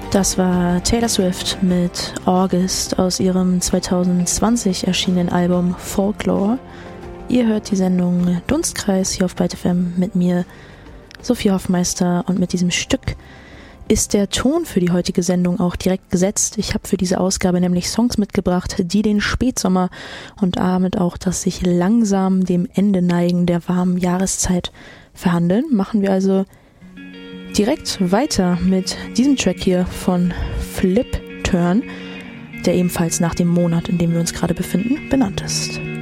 Das war Taylor Swift mit August aus ihrem 2020 erschienenen Album Folklore. Ihr hört die Sendung Dunstkreis hier auf Byte FM mit mir, Sophie Hoffmeister, und mit diesem Stück ist der Ton für die heutige Sendung auch direkt gesetzt. Ich habe für diese Ausgabe nämlich Songs mitgebracht, die den Spätsommer und damit auch das sich langsam dem Ende neigen der warmen Jahreszeit verhandeln. Machen wir also direkt weiter mit diesem Track hier von Flip Turn, der ebenfalls nach dem Monat, in dem wir uns gerade befinden, benannt ist.